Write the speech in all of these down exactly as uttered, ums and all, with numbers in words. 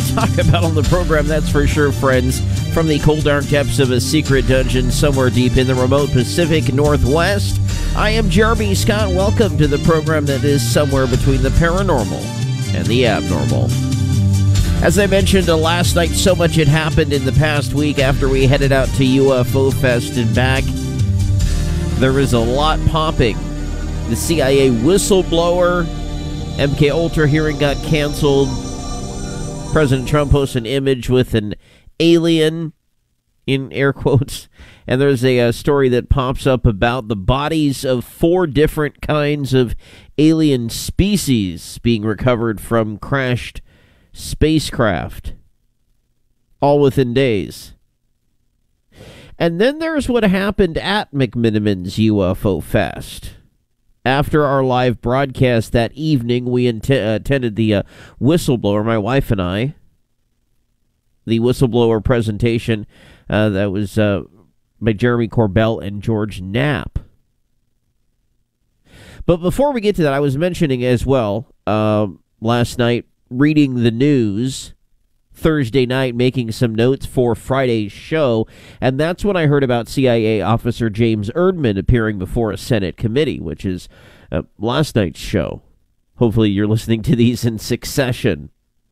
to talk about on the program, that's for sure, friends. From the cold, dark depths of a secret dungeon somewhere deep in the remote Pacific Northwest, I am Jeremy Scott. Welcome to the program that is somewhere between the paranormal and the abnormal. As I mentioned uh, last night, so much had happened in the past week after we headed out to U F O Fest and back. There is a lot popping. The C I A whistleblower, M K Ultra hearing got canceled. President Trump posts an image with an alien, in air quotes, and there's a, a story that pops up about the bodies of four different kinds of alien species being recovered from crashed spacecraft, all within days. And then there's what happened at McMiniman's U F O Fest. After our live broadcast that evening, we int- uh, attended the uh, whistleblower, my wife and I, the whistleblower presentation uh, that was uh, by Jeremy Corbell and George Knapp. But before we get to that, I was mentioning as well uh, last night, reading the news, Thursday night, making some notes for Friday's show, and that's when I heard about C I A officer James Erdman appearing before a Senate committee, which is uh, last night's show. Hopefully you're listening to these in succession.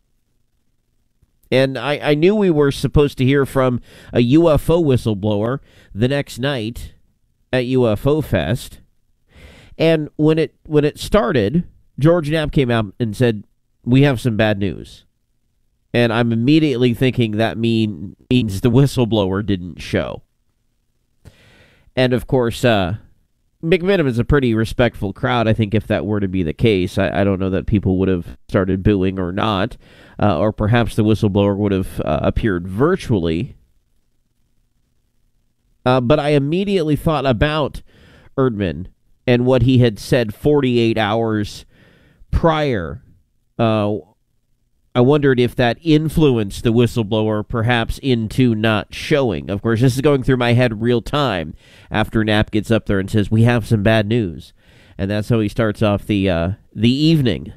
And I, I knew we were supposed to hear from a U F O whistleblower the next night at U F O Fest. And when it when it started, George Knapp came out and said, "We have some bad news." And I'm immediately thinking that mean means the whistleblower didn't show. And of course, uh, McMiniman's a pretty respectful crowd. I think if that were to be the case, I, I don't know that people would have started booing or not. Uh, or perhaps the whistleblower would have uh, appeared virtually. Uh, but I immediately thought about Erdman and what he had said forty-eight hours prior. Uh, I wondered if that influenced the whistleblower perhaps into not showing. Of course, this is going through my head real time after Knapp gets up there and says, "We have some bad news." And that's how he starts off the uh, the evening.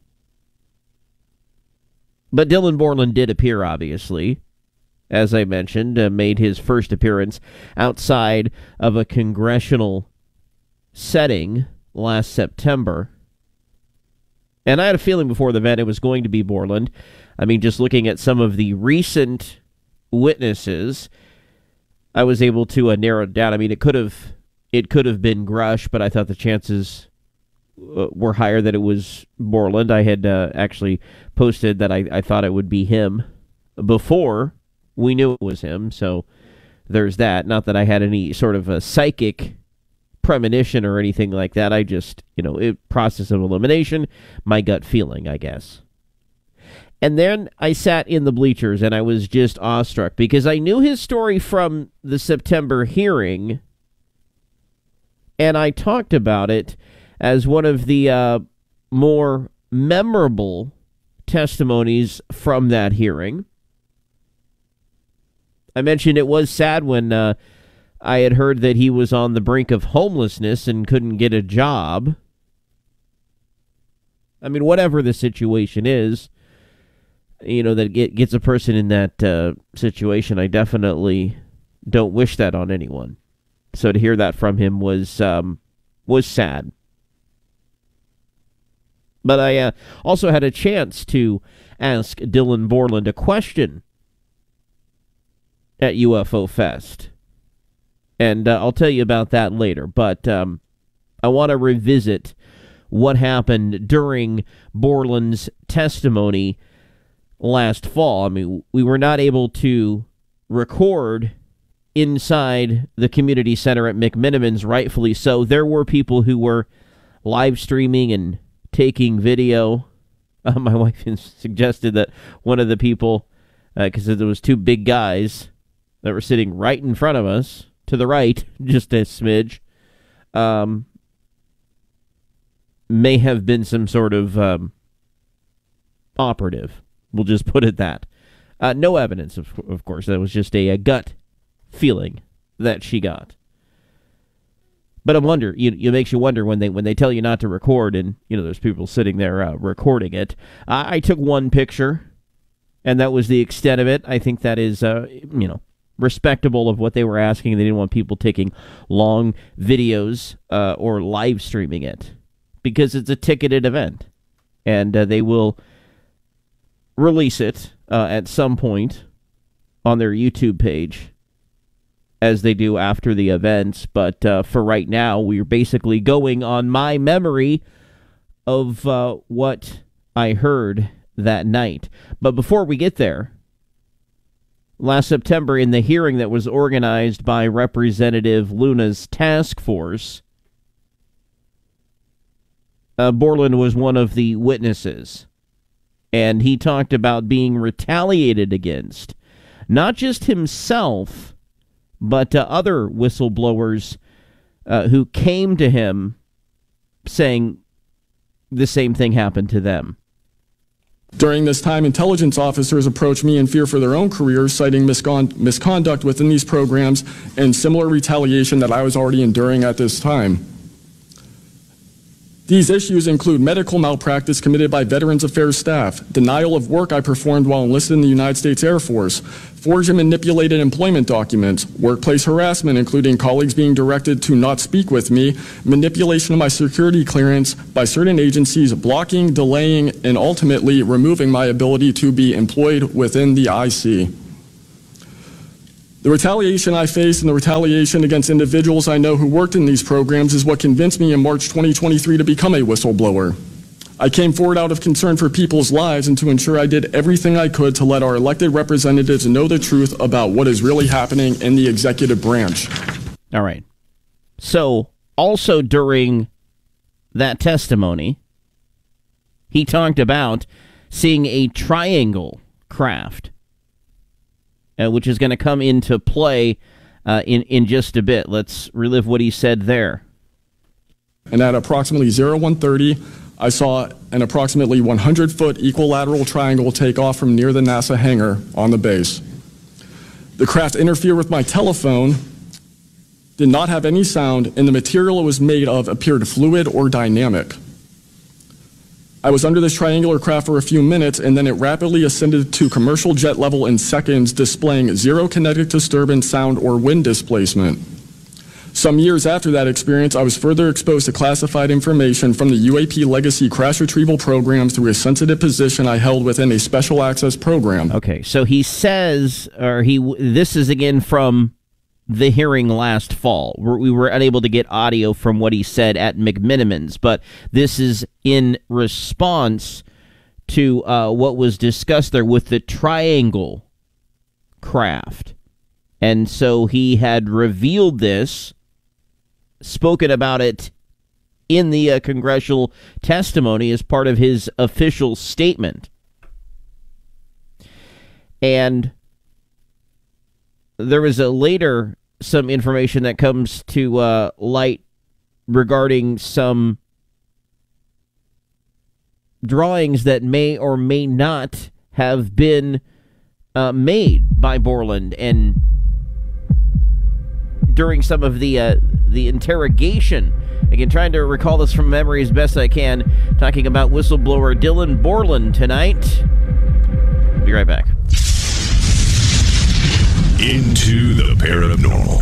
But Dylan Borland did appear, obviously. As I mentioned, uh, made his first appearance outside of a congressional setting last September. And I had a feeling before the event it was going to be Borland. I mean, just looking at some of the recent witnesses, I was able to uh, narrow it down. I mean, it could have it could have been Grush, but I thought the chances uh, were higher that it was Borland. I had uh, actually posted that I, I thought it would be him before we knew it was him, so there's that. Not that I had any sort of a psychic premonition or anything like that. I just, you know, it, process of elimination, my gut feeling, I guess. And then I sat in the bleachers and I was just awestruck because I knew his story from the September hearing, and I talked about it as one of the uh, more memorable testimonies from that hearing. I mentioned it was sad when uh, I had heard that he was on the brink of homelessness and couldn't get a job. I mean, whatever the situation is, you know, that get, gets a person in that uh, situation, I definitely don't wish that on anyone. So to hear that from him was um, was sad. But I uh, also had a chance to ask Dylan Borland a question at U F O Fest. And uh, I'll tell you about that later. But um, I want to revisit what happened during Borland's testimony last fall. I mean, we were not able to record inside the community center at McMiniman's, rightfully so. There were people who were live streaming and taking video. Uh, my wife suggested that one of the people, because uh, there was two big guys that were sitting right in front of us, to the right, just a smidge, um, may have been some sort of um, operative. We'll just put it that. Uh, no evidence, of, of course. That was just a, a gut feeling that she got. But I wonder, you, it makes you wonder when they when they tell you not to record, and you know there's people sitting there uh, recording it. Uh, I took one picture, and that was the extent of it. I think that is, uh, you know, respectable of what they were asking. They didn't want people taking long videos uh, or live streaming it because it's a ticketed event, and uh, they will release it uh, at some point on their YouTube page as they do after the events. But uh, for right now, we're basically going on my memory of uh, what I heard that night. But before we get there, last September, in the hearing that was organized by Representative Luna's task force, uh, Borland was one of the witnesses, and he talked about being retaliated against, not just himself, but uh, other whistleblowers uh, who came to him saying the same thing happened to them. During this time, intelligence officers approached me in fear for their own careers, citing miscon- misconduct within these programs and similar retaliation that I was already enduring at this time. These issues include medical malpractice committed by Veterans Affairs staff, denial of work I performed while enlisted in the United States Air Force, forged and manipulated employment documents, workplace harassment, including colleagues being directed to not speak with me, manipulation of my security clearance by certain agencies, blocking, delaying, and ultimately removing my ability to be employed within the I C. The retaliation I faced and the retaliation against individuals I know who worked in these programs is what convinced me in March twenty twenty-three to become a whistleblower. I came forward out of concern for people's lives and to ensure I did everything I could to let our elected representatives know the truth about what is really happening in the executive branch. All right. So, also during that testimony, he talked about seeing a triangle craft, Uh, which is going to come into play uh, in, in just a bit. Let's relive what he said there. And at approximately oh one thirty, I saw an approximately one hundred foot equilateral triangle take off from near the NASA hangar on the base. The craft interfered with my telephone, did not have any sound, and the material it was made of appeared fluid or dynamic. I was under this triangular craft for a few minutes, and then it rapidly ascended to commercial jet level in seconds, displaying zero kinetic disturbance, sound, or wind displacement. Some years after that experience, I was further exposed to classified information from the U A P legacy crash retrieval programs through a sensitive position I held within a special access program. Okay, so he says, or he, this is again from the hearing last fall. We were unable to get audio from what he said at McMinimans, but this is in response to uh, what was discussed there with the triangle craft. And so he had revealed this, spoken about it in the uh, congressional testimony as part of his official statement. And there was a later some information that comes to uh, light regarding some drawings that may or may not have been uh, made by Borland, and during some of the uh, the interrogation. Again, trying to recall this from memory as best I can, talking about whistleblower Dylan Borland tonight. Be right back. Into the paranormal.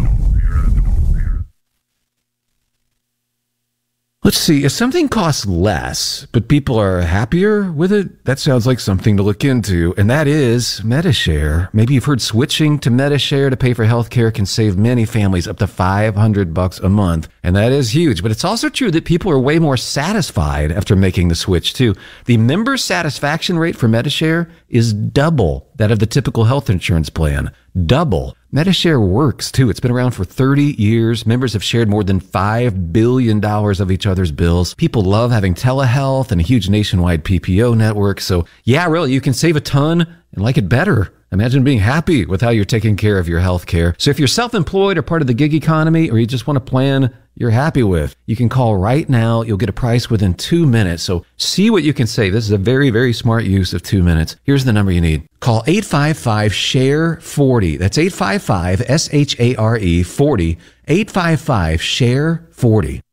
Let's see, if something costs less, but people are happier with it, that sounds like something to look into, and that is Medi-Share. Maybe you've heard switching to Medi-Share to pay for healthcare can save many families up to five hundred bucks a month, and that is huge. But it's also true that people are way more satisfied after making the switch, too. The member satisfaction rate for Medi-Share is double that of the typical health insurance plan. Double. Medi-Share works, too. It's been around for thirty years. Members have shared more than five billion dollars of each other's bills. People love having telehealth and a huge nationwide P P O network. So, yeah, really, you can save a ton and like it better. Imagine being happy with how you're taking care of your health care. So if you're self-employed or part of the gig economy, or you just want a plan you're happy with, you can call right now. You'll get a price within two minutes. So see what you can save. This is a very, very smart use of two minutes. Here's the number you need. Call eight five five, S H A R E, forty. That's eight five five, S H A R E, forty. eight five five, S H A R E, forty.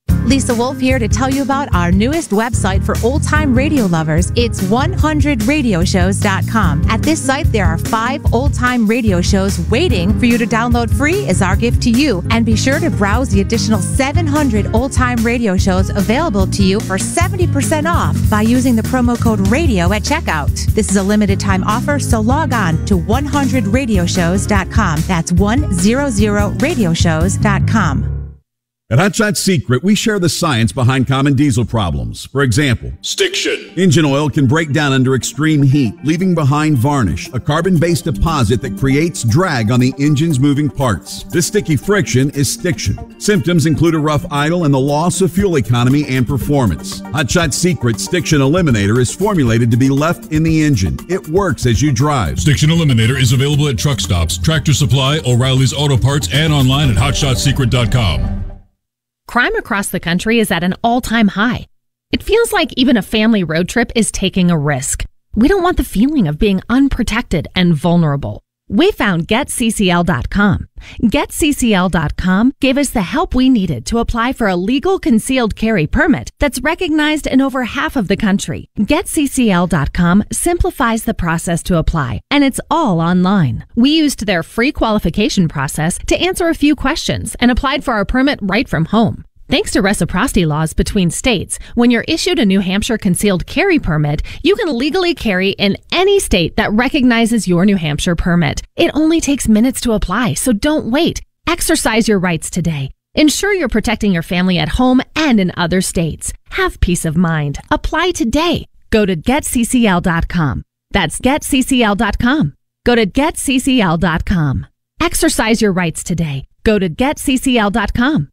Lisa Wolf here to tell you about our newest website for old-time radio lovers. It's one hundred radio shows dot com. At this site, there are five old-time radio shows waiting for you to download free as our gift to you. And be sure to browse the additional seven hundred old-time radio shows available to you for seventy percent off by using the promo code RADIO at checkout. This is a limited time offer, so log on to one hundred radio shows dot com. That's one hundred radio shows dot com. At Hot Shot Secret, we share the science behind common diesel problems. For example, Stiction. Engine oil can break down under extreme heat, leaving behind varnish, a carbon-based deposit that creates drag on the engine's moving parts. This sticky friction is stiction. Symptoms include a rough idle and the loss of fuel economy and performance. Hot Shot Secret Stiction Eliminator is formulated to be left in the engine. It works as you drive. Stiction Eliminator is available at truck stops, Tractor Supply, O'Reilly's Auto Parts, and online at hot shot secret dot com. Crime across the country is at an all-time high. It feels like even a family road trip is taking a risk. We don't want the feeling of being unprotected and vulnerable. We found Get C C L dot com. Get C C L dot com gave us the help we needed to apply for a legal concealed carry permit that's recognized in over half of the country. Get C C L dot com simplifies the process to apply, and it's all online. We used their free qualification process to answer a few questions and applied for our permit right from home. Thanks to reciprocity laws between states, when you're issued a New Hampshire concealed carry permit, you can legally carry in any state that recognizes your New Hampshire permit. It only takes minutes to apply, so don't wait. Exercise your rights today. Ensure you're protecting your family at home and in other states. Have peace of mind. Apply today. Go to Get C C L dot com. That's Get C C L dot com. Go to Get C C L dot com. Exercise your rights today. Go to Get C C L dot com.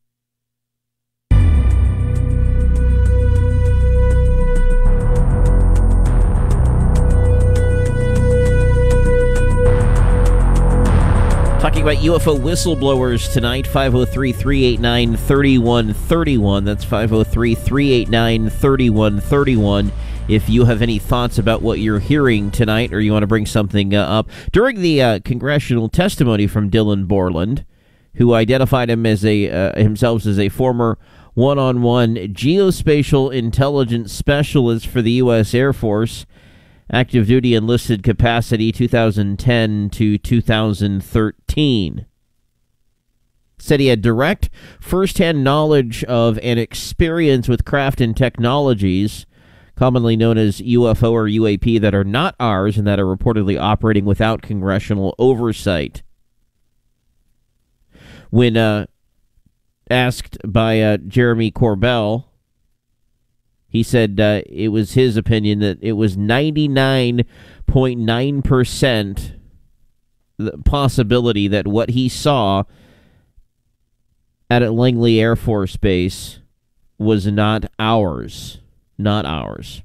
Talking about U F O whistleblowers tonight, five oh three, three eight nine, three one three one. That's five oh three, three eight nine, three one three one. If you have any thoughts about what you're hearing tonight or you want to bring something uh, up. During the uh, congressional testimony from Dylan Borland, who identified him as a uh, himself as a former one-on-one geospatial intelligence specialist for the U S Air Force, active duty enlisted capacity two thousand ten to two thousand thirteen. Said he had direct first-hand knowledge of and experience with craft and technologies, commonly known as U F O or U A P, that are not ours and that are reportedly operating without congressional oversight. When uh, asked by uh, Jeremy Corbell, he said uh, it was his opinion that it was ninety-nine point nine percent the possibility that what he saw at Langley Air Force Base was not ours. Not ours.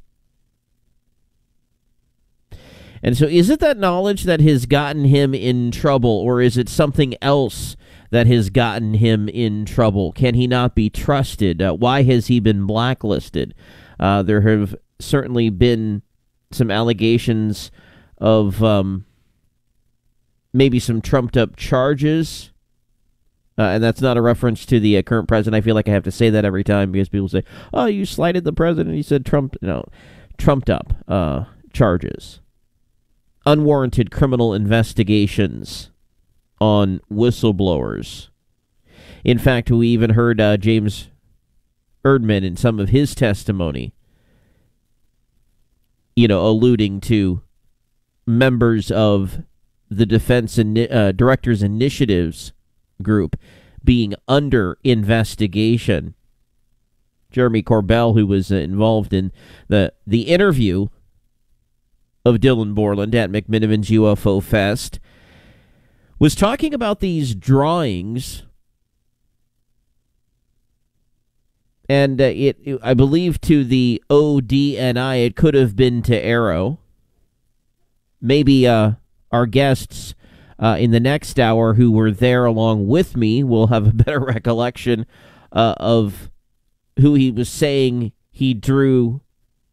And so is it that knowledge that has gotten him in trouble, or is it something else that has gotten him in trouble? Can he not be trusted? Uh, why has he been blacklisted? Uh, there have certainly been some allegations of um, maybe some trumped-up charges, uh, and that's not a reference to the uh, current president. I feel like I have to say that every time because people say, oh, you slighted the president. He said Trump, no, trumped-up uh, charges. Unwarranted criminal investigations on whistleblowers. In fact, we even heard uh, James Erdman in some of his testimony, you know, alluding to members of the Defense Ini- uh, Directors Initiatives group being under investigation. Jeremy Corbell, who was uh, involved in the the interview of Dylan Borland at McMiniman's U F O Fest, was talking about these drawings, and uh, it, it, I believe to the O D N I, it could have been to Arrow. Maybe uh, our guests uh, in the next hour who were there along with me will have a better recollection uh, of who he was saying he drew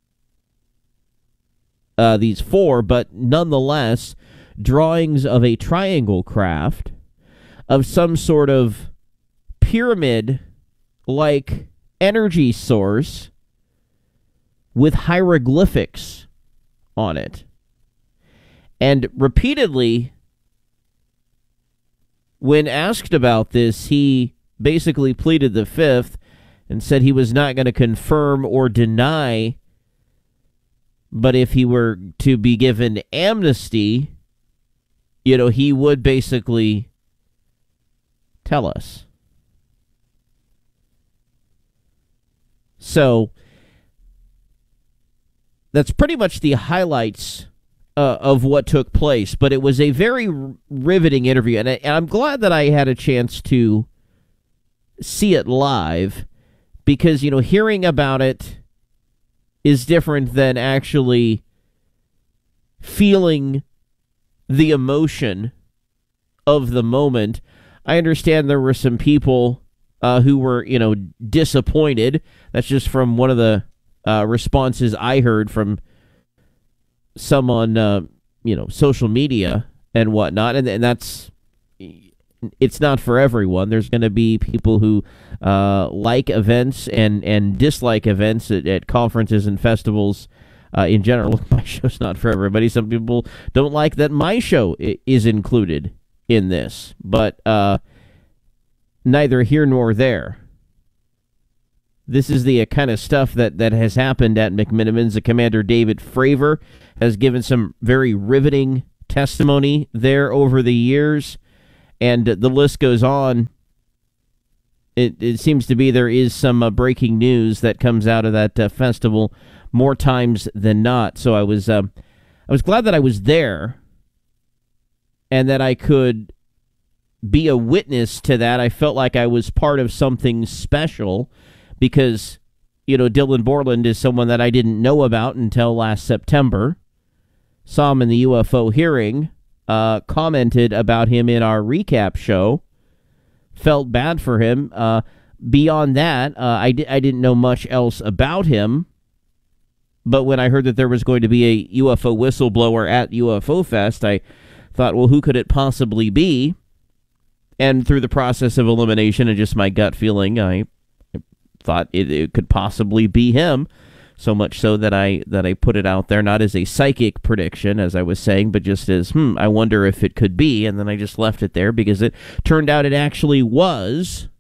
uh, these for, but nonetheless, drawings of a triangle craft of some sort of pyramid-like energy source with hieroglyphics on it. And repeatedly, when asked about this, he basically pleaded the fifth and said he was not going to confirm or deny, but if he were to be given amnesty, you know, he would basically tell us. So that's pretty much the highlights uh, of what took place. But it was a very r- riveting interview, and, I, and I'm glad that I had a chance to see it live because, you know, hearing about it is different than actually feeling the emotion of the moment. I understand there were some people uh, who were, you know, disappointed. That's just from one of the uh, responses I heard from some on, uh, you know, social media and whatnot. And, and that's, it's not for everyone. There's going to be people who uh, like events and, and dislike events at, at conferences and festivals uh, in general. Look, my show's not for everybody. Some people don't like that my show I- is included in this, but uh, neither here nor there. This is the uh, kind of stuff that, that has happened at McMenamins. The Commander David Fravor has given some very riveting testimony there over the years, and the list goes on. It, it seems to be there is some uh, breaking news that comes out of that uh, festival more times than not. So I was uh, I was glad that I was there and that I could be a witness to that. I felt like I was part of something special because, you know, Dylan Borland is someone that I didn't know about until last September. Saw him in the U F O hearing, uh, commented about him in our recap show, felt bad for him. Uh, beyond that, uh, I, di- I didn't know much else about him, but when I heard that there was going to be a U F O whistleblower at U F O Fest, I thought, well, who could it possibly be? And through the process of elimination and just my gut feeling, I thought it, it could possibly be him. So much so that I that I put it out there, not as a psychic prediction, as I was saying, but just as, hmm, I wonder if it could be. And then I just left it there because it turned out it actually was.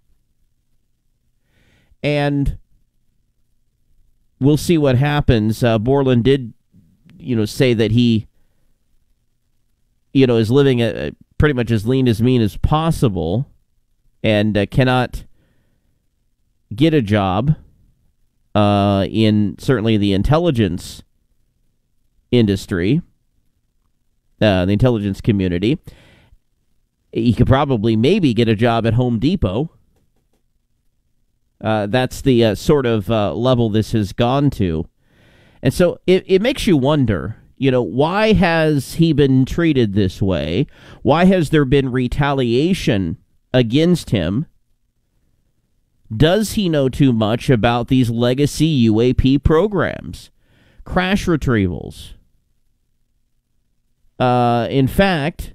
And we'll see what happens. Uh, Borland did, you know, say that he, you know, is living a, a pretty much as lean as mean as possible and uh, cannot get a job uh, in certainly the intelligence industry, uh, the intelligence community. He could probably maybe get a job at Home Depot. Uh, that's the uh, sort of uh, level this has gone to. And so it, it makes you wonder, you know, why has he been treated this way? Why has there been retaliation against him? Does he know too much about these legacy U A P programs? Crash retrievals. Uh, in fact,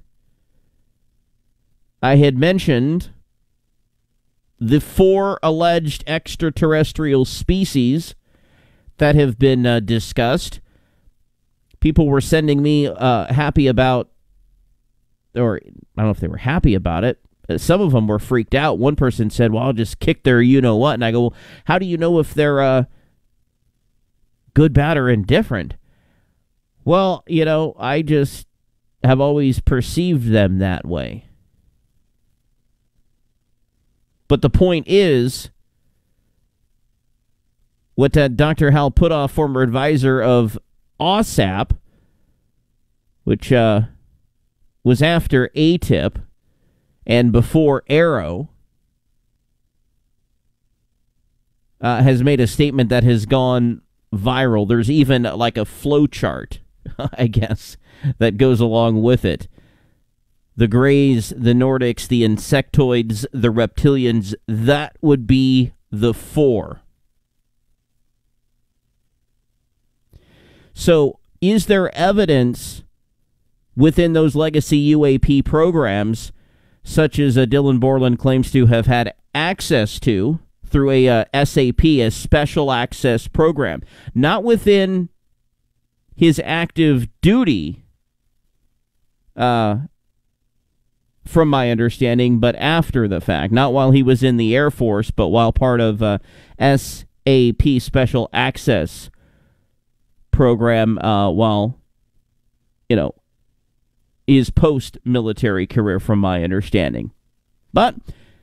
I had mentioned the four alleged extraterrestrial species that have been uh, discussed. People were sending me uh, happy about, or I don't know if they were happy about it. Some of them were freaked out. One person said, well, I'll just kick their you-know-what. And I go, well, how do you know if they're uh, good, bad, or indifferent? Well, you know, I just have always perceived them that way. But the point is, what uh, Doctor Hal Puthoff, former advisor of OSAP, which uh, was after A T I P and before Arrow, uh, has made a statement that has gone viral. There's even like a flow chart, I guess, that goes along with it. The Greys, the Nordics, the Insectoids, the Reptilians, that would be the four. So, is there evidence within those legacy U A P programs, such as uh, Dylan Borland claims to have had access to through a uh, S A P, a special access program, not within his active duty, uh, from my understanding, but after the fact. Not while he was in the Air Force, but while part of uh, S A P special access program, uh, while, you know, his post-military career, from my understanding. But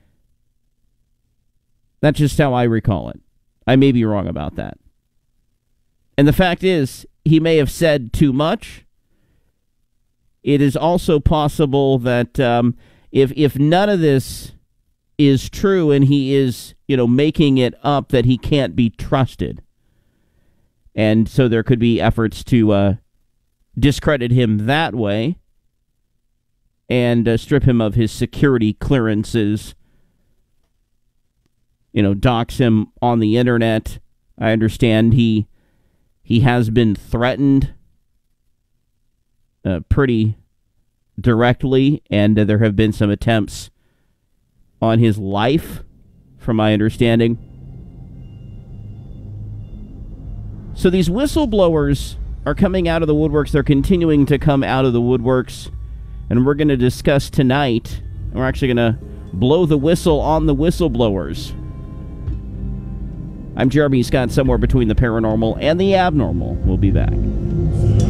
that's just how I recall it. I may be wrong about that. And the fact is, he may have said too much. It is also possible that um, if if none of this is true and he is, you know, making it up, that he can't be trusted. And so there could be efforts to uh, discredit him that way and uh, strip him of his security clearances, you know, dox him on the internet. I understand he he has been threatened uh, pretty directly, and uh, there have been some attempts on his life, from my understanding. So these whistleblowers are coming out of the woodworks. They're continuing to come out of the woodworks, and we're going to discuss tonight. We're actually going to blow the whistle on the whistleblowers. I'm Jeremy Scott, somewhere between the paranormal and the abnormal. We'll be back.